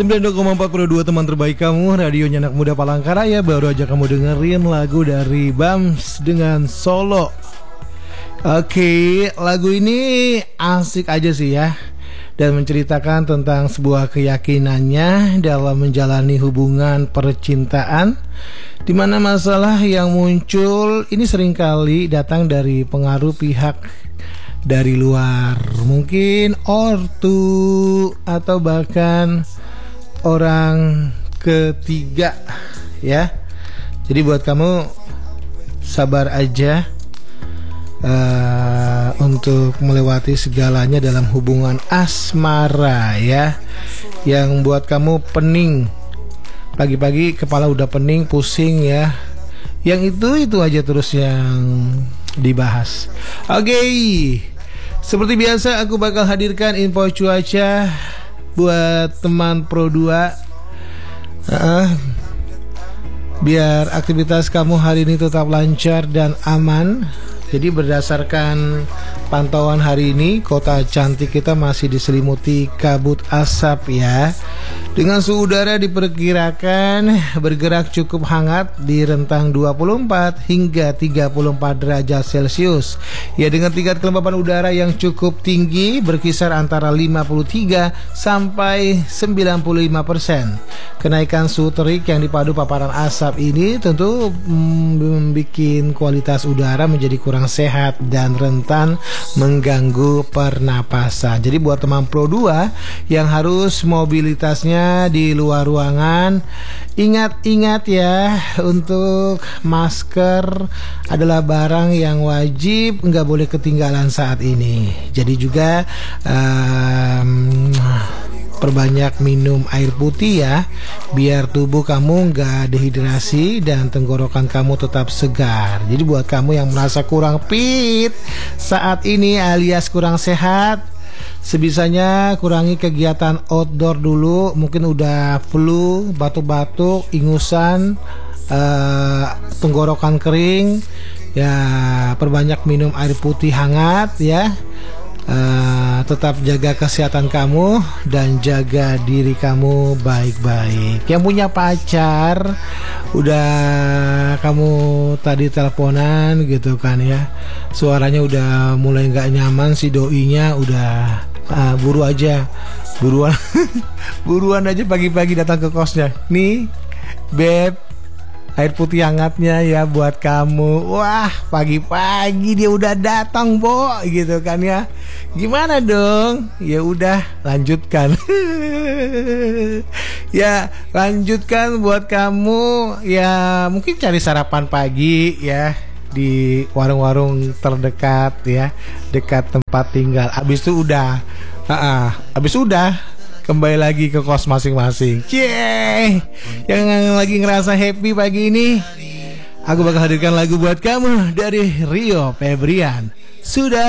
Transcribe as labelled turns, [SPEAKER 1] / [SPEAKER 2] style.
[SPEAKER 1] 92,42 teman terbaik kamu, radionya anak muda Palangkaraya. Baru aja kamu dengerin lagu dari Bams dengan Solo. Oke, lagu ini asik aja sih ya, dan menceritakan tentang sebuah keyakinannya dalam menjalani hubungan percintaan, di mana masalah yang muncul ini seringkali datang dari pengaruh pihak dari luar, mungkin ortu atau bahkan orang ketiga ya. Jadi buat kamu sabar aja untuk melewati segalanya dalam hubungan asmara ya, yang buat kamu pening pagi-pagi, kepala udah pening, pusing ya, yang itu aja terus yang dibahas. Oke, seperti biasa aku bakal hadirkan info cuaca buat teman Pro 2, biar aktivitas kamu hari ini tetap lancar dan aman. Jadi berdasarkan pantauan hari ini, kota cantik kita masih diselimuti kabut asap ya, dengan suhu udara diperkirakan bergerak cukup hangat di rentang 24 hingga 34 derajat Celcius ya, dengan tingkat kelembapan udara yang cukup tinggi berkisar antara 53 sampai 95%. Kenaikan suhu terik yang dipadu paparan asap ini tentu membuat kualitas udara menjadi kurang sehat dan rentan mengganggu pernapasan. Jadi buat teman Pro 2 yang harus mobilitasnya di luar ruangan, ingat ya, untuk masker adalah barang yang wajib, nggak boleh ketinggalan saat ini. Jadi juga perbanyak minum air putih ya, biar tubuh kamu nggak dehidrasi dan tenggorokan kamu tetap segar. Jadi buat kamu yang merasa kurang fit saat ini alias kurang sehat, sebisanya kurangi kegiatan outdoor dulu. Mungkin udah flu, batuk-batuk, ingusan, tenggorokan kering ya, perbanyak minum air putih hangat ya. Tetap jaga kesehatan kamu dan jaga diri kamu baik-baik. Yang punya pacar, udah kamu tadi teleponan gitu kan ya, suaranya udah mulai gak nyaman, si doinya udah buruan buruan aja pagi-pagi datang ke kosnya. Nih beb, air putih hangatnya ya buat kamu. Wah, pagi-pagi dia udah datang, Bo, gitu kan ya. Gimana dong? Ya udah, lanjutkan. Ya, lanjutkan buat kamu. Ya, mungkin cari sarapan pagi ya di warung-warung terdekat ya, dekat tempat tinggal. Habis itu udah kembali lagi ke kos masing-masing. Cie, yang lagi ngerasa happy pagi ini, aku bakal hadirkan lagu buat kamu dari Rio Febrian. Sudah